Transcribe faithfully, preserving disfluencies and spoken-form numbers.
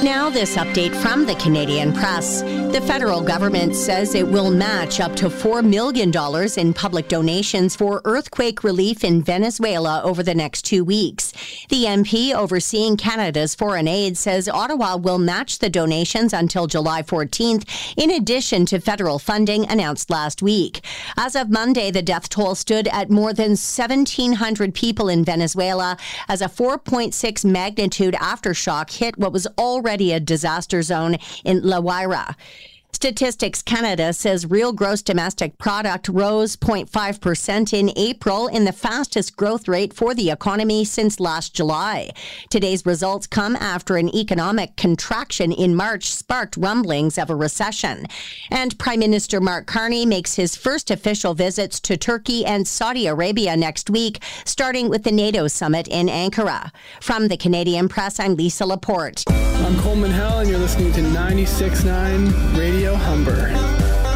Now, this update from the Canadian Press. The federal government says it will match up to four million dollars in public donations for earthquake relief in Venezuela over the next two weeks. The M P overseeing Canada's foreign aid says Ottawa will match the donations until July fourteenth, in addition to federal funding announced last week. As of Monday, the death toll stood at more than seventeen hundred people in Venezuela as a four point six magnitude aftershock hit what was already a disaster zone in La Guaira. Statistics Canada says real gross domestic product rose zero point five percent in April, in the fastest growth rate for the economy since last July. Today's results come after an economic contraction in March sparked rumblings of a recession. And Prime Minister Mark Carney makes his first official visits to Turkey and Saudi Arabia next week, starting with the NATO summit in Ankara. From the Canadian Press, I'm Lisa Laporte. I'm Coleman Hell, and you're listening to ninety-six point nine Radio Humber.